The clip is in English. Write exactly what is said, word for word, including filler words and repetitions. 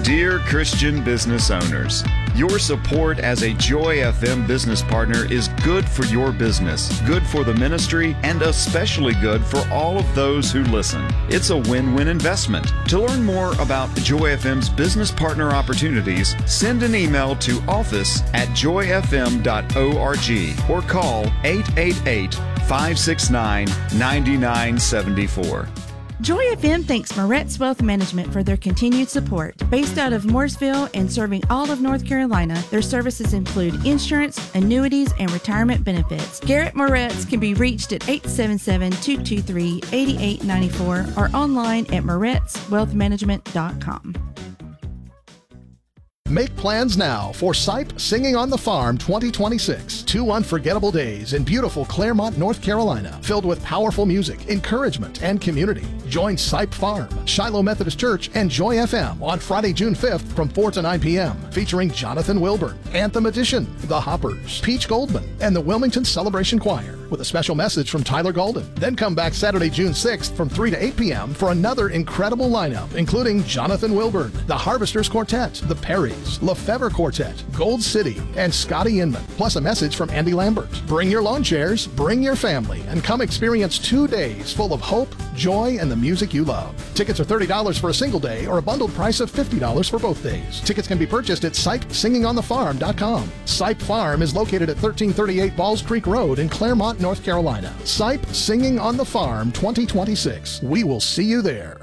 Dear Christian business owners, your support as a Joy F M business partner is good for your business, good for the ministry, and especially good for all of those who listen. It's a win-win investment. To learn more about Joy F M's business partner opportunities, send an email to office at joy f m dot org or call eight eight eight, five six nine, nine nine seven four. Joy F M thanks Moretz Wealth Management for their continued support. Based out of Mooresville and serving all of North Carolina, their services include insurance, annuities, and retirement benefits. Garrett Moretz can be reached at eight seven seven, two two three, eight eight nine four or online at moretz wealth management dot com. Make plans now for S I P Singing on the Farm twenty twenty-six. Two unforgettable days in beautiful Claremont, North Carolina, filled with powerful music, encouragement, and community. Join S I P Farm, Shiloh Methodist Church, and Joy F M on Friday, June fifth from four to nine p.m. featuring Jonathan Wilburn, Anthem Edition, The Hoppers, Peach Goldman, and the Wilmington Celebration Choir with a special message from Tyler Golden. Then come back Saturday, June sixth from three to eight p.m. for another incredible lineup, including Jonathan Wilburn, the Harvesters Quartet, the Perrys, Lefevre Quartet, Gold City, and Scotty Inman, plus a message from Andy Lambert. Bring your lawn chairs, bring your family, and come experience two days full of hope, joy, and the music you love. Tickets are thirty dollars for a single day or a bundled price of fifty dollars for both days. Tickets can be purchased at S I P singing on the farm dot com. S I P Farm is located at thirteen thirty-eight Balls Creek Road in Claremont, North Carolina. S I P Singing on the Farm twenty twenty-six. We will see you there.